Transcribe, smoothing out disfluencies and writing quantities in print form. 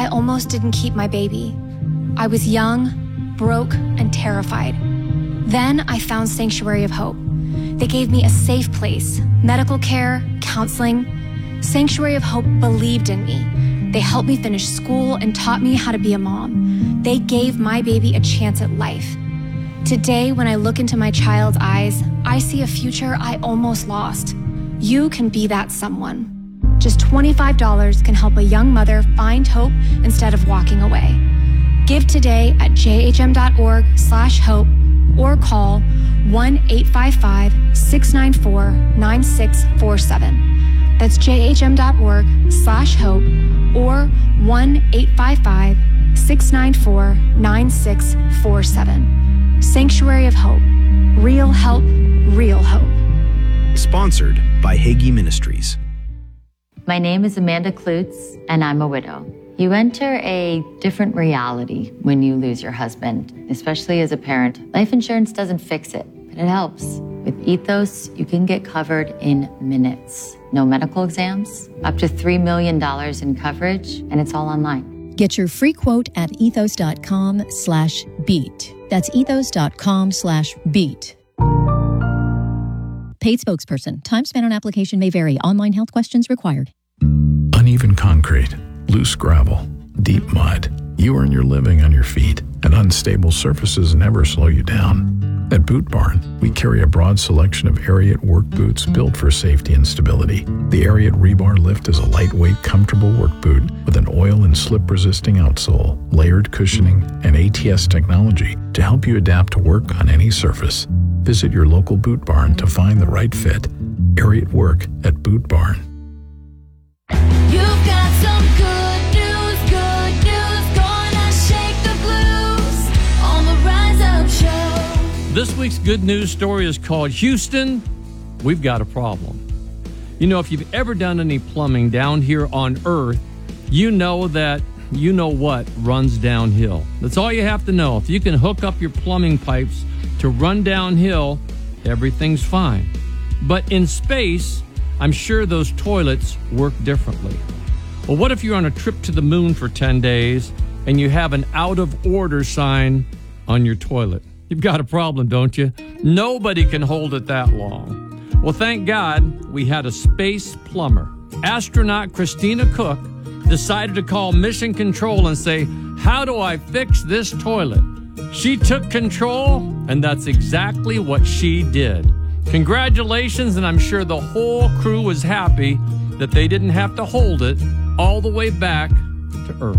I almost didn't keep my baby. I was young, broke, and terrified. Then I found Sanctuary of Hope. They gave me a safe place, medical care, counseling. Sanctuary of Hope believed in me. They helped me finish school and taught me how to be a mom. They gave my baby a chance at life. Today, when I look into my child's eyes, I see a future I almost lost. You can be that someone. Just $25 can help a young mother find hope instead of walking away. Give today at jhm.org/hope or call 1-855-694-9647. That's jhm.org/hope or 1-855-694-9647. Sanctuary of Hope. Real help, real hope. Sponsored by Hagee Ministries. My name is Amanda Klutz, and I'm a widow. You enter a different reality when you lose your husband, especially as a parent. Life insurance doesn't fix it, but it helps. With Ethos, you can get covered in minutes. No medical exams, up to $3 million in coverage, and it's all online. Get your free quote at ethos.com/beat. That's ethos.com/beat. Paid spokesperson. Time spent on application may vary. Online health questions required. Uneven concrete, loose gravel, deep mud. You earn your living on your feet, and unstable surfaces never slow you down. At Boot Barn, we carry a broad selection of Ariat work boots built for safety and stability. The Ariat Rebar Lift is a lightweight, comfortable work boot with an oil and slip-resisting outsole, layered cushioning, and ATS technology to help you adapt to work on any surface. Visit your local Boot Barn to find the right fit. Ariat Work at Boot Barn. You've got some good news, gonna shake the blues on the Rise Up Show. This week's good news story is called Houston, We've Got a Problem. You know, if you've ever done any plumbing down here on Earth, you know that you know what runs downhill. That's all you have to know. If you can hook up your plumbing pipes to run downhill, everything's fine. But in space, I'm sure those toilets work differently. Well, what if you're on a trip to the moon for 10 days and you have an out of order sign on your toilet? You've got a problem, don't you? Nobody can hold it that long. Well, thank God we had a space plumber. Astronaut Christina Cook decided to call Mission Control and say, "How do I fix this toilet?" She took control, and that's exactly what she did. Congratulations, and I'm sure the whole crew was happy that they didn't have to hold it all the way back to Earth.